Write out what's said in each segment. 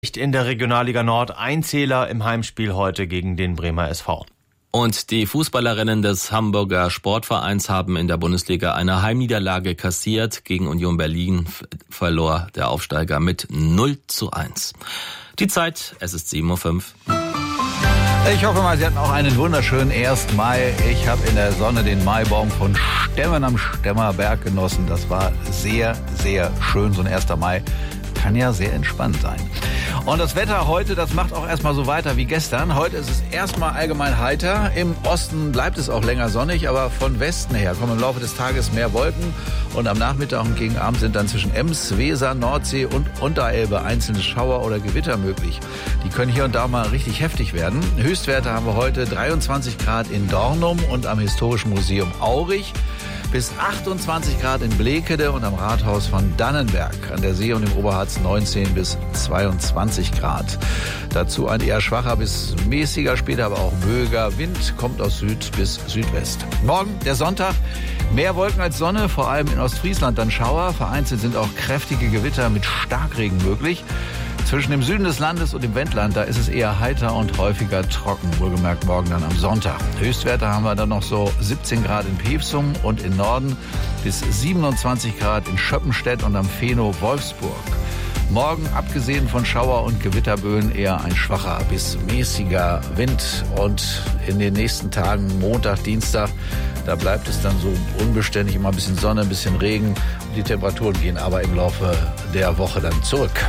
In der Regionalliga Nord ein Zähler im Heimspiel heute gegen den Bremer SV. Und die Fußballerinnen des Hamburger Sportvereins haben in der Bundesliga eine Heimniederlage kassiert. Gegen Union Berlin verlor der Aufsteiger mit 0:1. Die Zeit, es ist 7:05 Uhr. Ich hoffe mal, Sie hatten auch einen wunderschönen 1. Mai. Ich habe in der Sonne den Maibaum von Stemmen am Stemmerberg genossen. Das war sehr, sehr schön. So ein 1. Mai kann ja sehr entspannt sein. Und das Wetter heute, das macht auch erstmal so weiter wie gestern. Heute ist es erstmal allgemein heiter. Im Osten bleibt es auch länger sonnig, aber von Westen her kommen im Laufe des Tages mehr Wolken. Und am Nachmittag und gegen Abend sind dann zwischen Ems, Weser, Nordsee und Unterelbe einzelne Schauer oder Gewitter möglich. Die können hier und da mal richtig heftig werden. Höchstwerte haben wir heute 23 Grad in Dornum und am Historischen Museum Aurich. Bis 28 Grad in Blekede und am Rathaus von Dannenberg. An der See und im Oberharz 19 bis 22 Grad. Dazu ein eher schwacher bis mäßiger, später aber auch böiger Wind, kommt aus Süd bis Südwest. Morgen, der Sonntag, mehr Wolken als Sonne, vor allem in Ostfriesland dann Schauer. Vereinzelt sind auch kräftige Gewitter mit Starkregen möglich. Zwischen dem Süden des Landes und dem Wendland, da ist es eher heiter und häufiger trocken. Wohlgemerkt morgen dann am Sonntag. Höchstwerte haben wir dann noch so 17 Grad in Pevsum und im Norden bis 27 Grad in Schöppenstedt und am Feno Wolfsburg. Morgen, abgesehen von Schauer- und Gewitterböen, eher ein schwacher bis mäßiger Wind. Und in den nächsten Tagen, Montag, Dienstag, da bleibt es dann so unbeständig, immer ein bisschen Sonne, ein bisschen Regen. Und die Temperaturen gehen aber im Laufe der Woche dann zurück.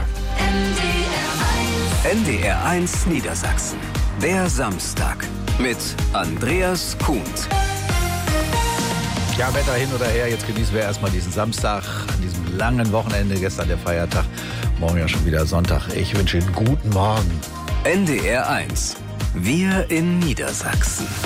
NDR 1 Niedersachsen. Der Samstag mit Andreas Kuhns. Ja, Wetter hin oder her. Jetzt genießen wir erstmal diesen Samstag, an diesem langen Wochenende. Gestern der Feiertag, morgen ja schon wieder Sonntag. Ich wünsche Ihnen guten Morgen. NDR 1. Wir in Niedersachsen.